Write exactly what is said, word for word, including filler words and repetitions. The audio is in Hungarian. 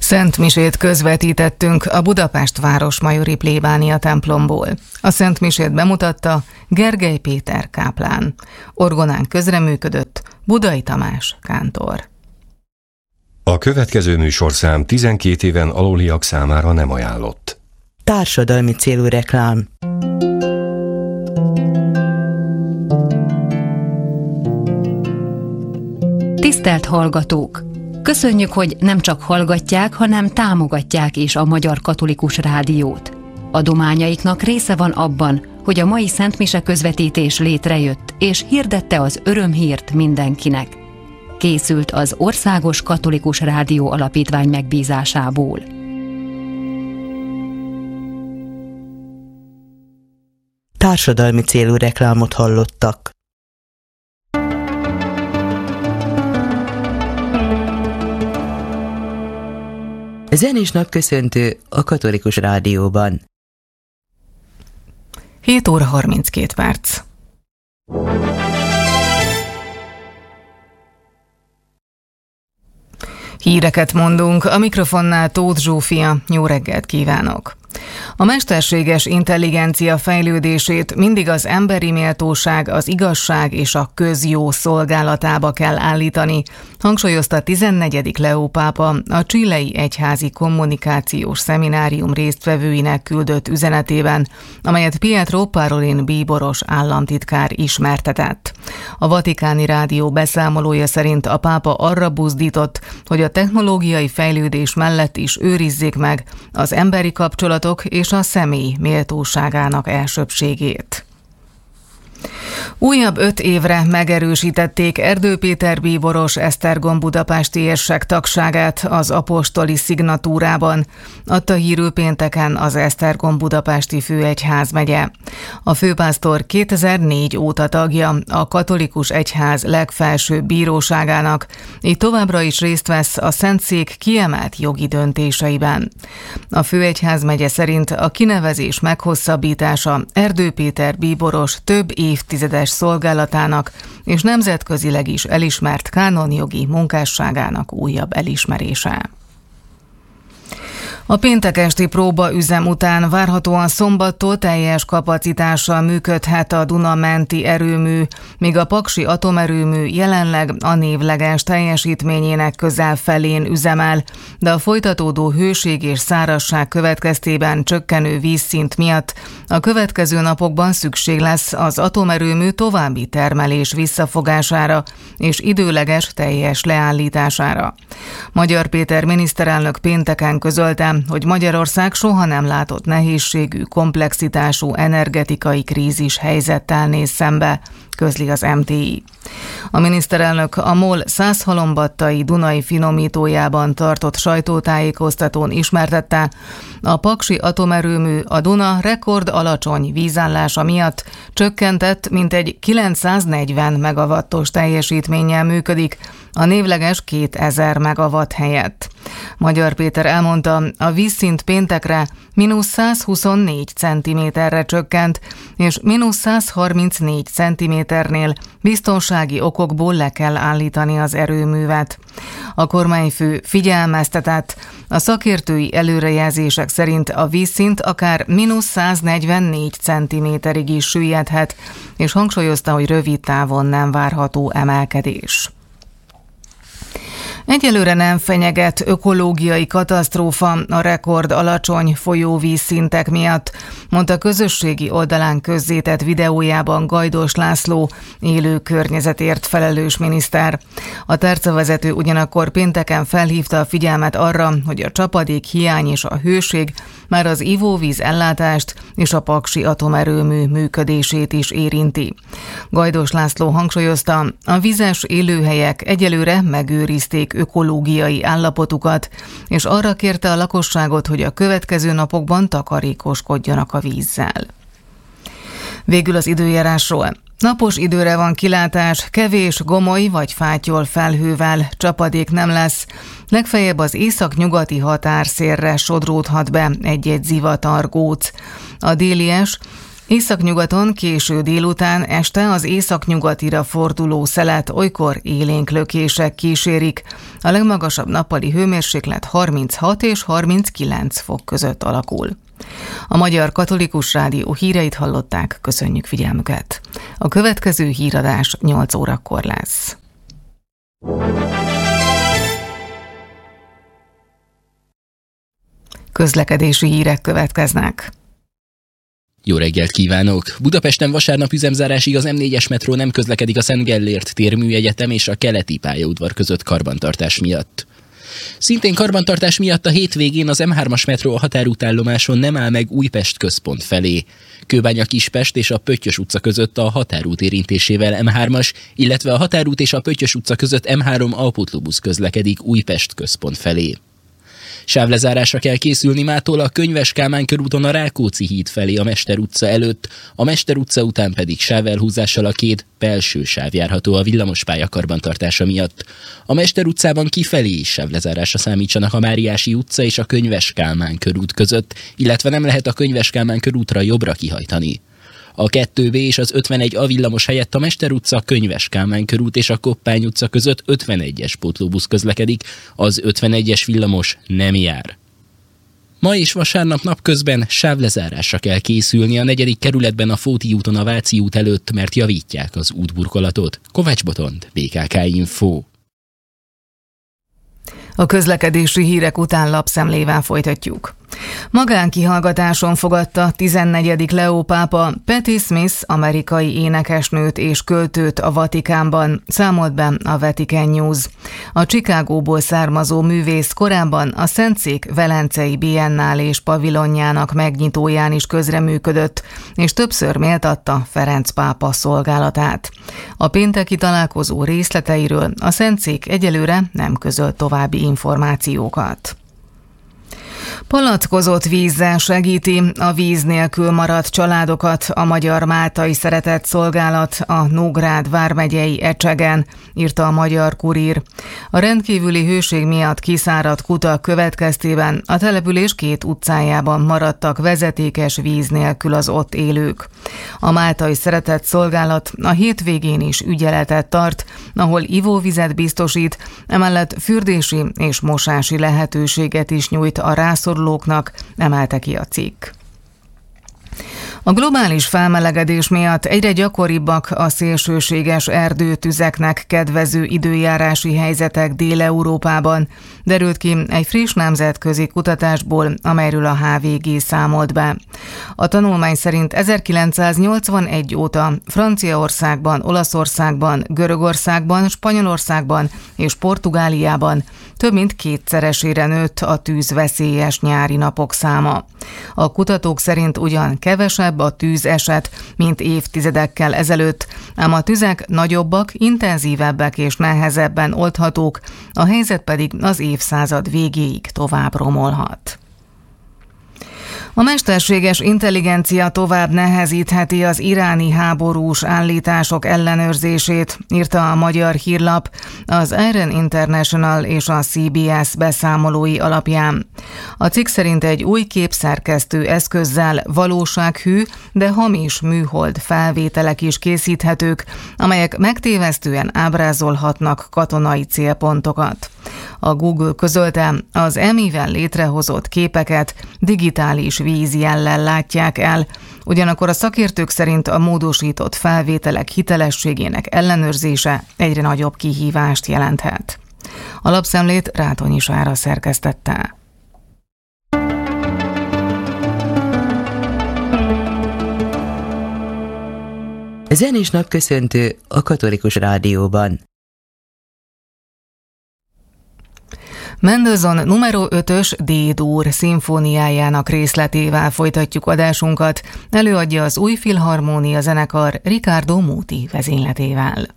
Szentmisét közvetítettünk a Budapest Városmajori plébánia templomból. A Szentmisét bemutatta Gergely Péter káplán. Orgonán közreműködött Budai Tamás kántor. A következő műsorszám tizenkét éven aluliak számára nem ajánlott. Társadalmi célú reklám. Tisztelt hallgatók! Köszönjük, hogy nem csak hallgatják, hanem támogatják is a Magyar Katolikus Rádiót. Adományaiknak része van abban, hogy a mai szentmise közvetítés létrejött, és hirdette az örömhírt mindenkinek. Készült az Országos Katolikus Rádió Alapítvány megbízásából. Társadalmi célú reklámot hallottak. Zenés napköszöntő a Katolikus Rádióban. hét óra harminckét perc. Híreket mondunk, a mikrofonnál Tóth Zsófia, jó reggelt kívánok! A mesterséges intelligencia fejlődését mindig az emberi méltóság, az igazság és a közjó szolgálatába kell állítani, hangsúlyozta tizennegyedik Leó pápa a chilei egyházi kommunikációs szeminárium résztvevőinek küldött üzenetében, amelyet Pietro Parolin bíboros államtitkár ismertetett. A Vatikáni Rádió beszámolója szerint a pápa arra buzdított, hogy a technológiai fejlődés mellett is őrizzék meg az emberi kapcsolatok és a személy méltóságának elsőbbségét. Újabb öt évre megerősítették Erdő Péter bíboros esztergom budapesti érsek tagságát az apostoli szignatúrában, adta hírül pénteken az Esztergom budapesti főegyházmegye. A főpásztor kétezer-négy óta tagja a katolikus egyház legfelsőbb bíróságának, így továbbra is részt vesz a Szentszék kiemelt jogi döntéseiben. A főegyházmegye szerint a kinevezés meghosszabbítása Erdő Péter bíboros több évtizedes szolgálatának és nemzetközileg is elismert kánonjogi munkásságának újabb elismerése. A péntek esti próbaüzem után várhatóan szombattól teljes kapacitással működhet a Duna menti erőmű, míg a paksi atomerőmű jelenleg a névleges teljesítményének közel felén üzemel, de a folytatódó hőség és szárazság következtében csökkenő vízszint miatt a következő napokban szükség lesz az atomerőmű további termelés visszafogására és időleges teljes leállítására. Magyar Péter miniszterelnök pénteken közölte, hogy Magyarország soha nem látott nehézségű, komplexitású energetikai krízis helyzettel néz szembe, közli az em té i. A miniszterelnök a MOL Százhalombattai Dunai finomítójában tartott sajtótájékoztatón ismertette, a paksi atomerőmű a Duna rekord alacsony vízállása miatt csökkentett mintegy kilencszáznegyven megawattos teljesítménnyel működik, a névleges kétezer megawatt helyett. Magyar Péter elmondta, a vízszint péntekre mínusz százhuszonnégy centiméterre csökkent, és mínusz százharmincnégy centiméternél biztonsági okokból le kell állítani az erőművet. A kormányfő figyelmeztetett, a szakértői előrejelzések szerint a vízszint akár mínusz száznegyvennégy centiméterig is süllyedhet, és hangsúlyozta, hogy rövid távon nem várható emelkedés. Egyelőre nem fenyeget ökológiai katasztrófa a rekord alacsony folyóvízszintek miatt, mondta közösségi oldalán közzétett videójában Gajdos László, élő környezetért felelős miniszter. A tárcavezető ugyanakkor pénteken felhívta a figyelmet arra, hogy a csapadék hiány és a hőség már az ivóvíz ellátást és a paksi atomerőmű működését is érinti. Gajdos László hangsúlyozta, a vizes élőhelyek egyelőre megőrizték ökológiai állapotukat, és arra kérte a lakosságot, hogy a következő napokban takarékoskodjanak a vízzel. Végül az időjárásról. Napos időre van kilátás, kevés gomoly vagy fátyol felhővel, csapadék nem lesz, legfeljebb az északnyugati határszélre sodródhat be egy-egy zivatar góc. A délies Északnyugaton késő délután, este az északnyugatira forduló szelet, olykor élénk lökések kísérik. A legmagasabb nappali hőmérséklet harminchat és harminckilenc fok között alakul. A Magyar Katolikus Rádió híreit hallották, köszönjük figyelmüket. A következő híradás nyolc órakor lesz. Közlekedési hírek következnek. Jó reggelt kívánok! Budapesten vasárnap üzemzárásig az em négyes metró nem közlekedik a Szent Gellért térműegyetem és a keleti pályaudvar között karbantartás miatt. Szintén karbantartás miatt a hétvégén az em hármas metró a határútállomáson nem áll meg Újpest központ felé. Kőbánya-Kispest és a Pöttyös utca között a határút érintésével em hármas, illetve a határút és a Pöttyös utca között em három alpótlobusz közlekedik Újpest központ felé. Sávlezárásra kell készülni mától a Könyves Kálmán körúton a Rákóczi híd felé a Mester utca előtt, a Mester utca után pedig sávelhúzással a két belső sáv járható a villamospálya karbantartása miatt. A Mester utcában kifelé is sávlezárásra számítsanak a Máriási utca és a Könyves Kálmán körút között, illetve nem lehet a Könyves Kálmán körútra jobbra kihajtani. A kettő B és az ötvenegy A villamos helyett a Mester utca, Könyves Kálmán körút és a Koppány utca között ötvenegyes pótlóbusz közlekedik, az ötvenegyes villamos nem jár. Ma és vasárnap napközben sávlezárásra kell készülni a negyedik kerületben a Fóti úton a Váci út előtt, mert javítják az útburkolatot. Kovács Botond, bé ká ká Info. A közlekedési hírek után lapszemlével folytatjuk. Magánkihallgatáson fogadta tizennegyedik Leó pápa Patti Smith amerikai énekesnőt és költőt a Vatikánban, számolt be a Vatican News. A Chicagóból származó művész korábban a Szentszék Velencei Biennálés pavilonjának megnyitóján is közreműködött, és többször méltatta Ferenc pápa szolgálatát. A pénteki találkozó részleteiről a Szentszék egyelőre nem közölt további információkat. Palackozott vízzel segíti a víz nélkül maradt családokat a Magyar Máltai Szeretett Szolgálat a Nógrád vármegyei Ecsegen, írta a Magyar Kurír. A rendkívüli hőség miatt kiszáradt kutak következtében a település két utcájában maradtak vezetékes víz nélkül az ott élők. A Máltai Szeretett Szolgálat a hétvégén is ügyeletet tart, ahol ivóvizet biztosít, emellett fürdési és mosási lehetőséget is nyújt a rászorulóknak, emelte ki a cikk. A globális felmelegedés miatt egyre gyakoribbak a szélsőséges erdőtüzeknek kedvező időjárási helyzetek Dél-Európában, derült ki egy friss nemzetközi kutatásból, amelyről a há vé gé számolt be. A tanulmány szerint ezerkilencszáznyolcvanegy óta Franciaországban, Olaszországban, Görögországban, Spanyolországban és Portugáliában több mint kétszeresére nőtt a tűzveszélyes nyári napok száma. A kutatók szerint ugyan kevesebb a tűzeset, mint évtizedekkel ezelőtt, ám a tüzek nagyobbak, intenzívebbek és nehezebben oldhatók, a helyzet pedig az évszázad végéig tovább romolhat. A mesterséges intelligencia tovább nehezítheti az iráni háborús állítások ellenőrzését, írta a Magyar Hírlap az Iran International és a cé bé es beszámolói alapján. A cikk szerint egy új képszerkesztő eszközzel valósághű, de hamis műhold felvételek is készíthetők, amelyek megtévesztően ábrázolhatnak katonai célpontokat. A Google közölte, az emivel létrehozott képeket digitális vízjellel látják el, ugyanakkor a szakértők szerint a módosított felvételek hitelességének ellenőrzése egyre nagyobb kihívást jelenthet. A lapszemlét Rátonyi Sára szerkesztette. Zenés napköszöntő a Katolikus Rádióban. Mendelssohn numero ötös D-dur szimfóniájának részletével folytatjuk adásunkat, előadja az Új Filharmónia zenekar Riccardo Muti vezényletével.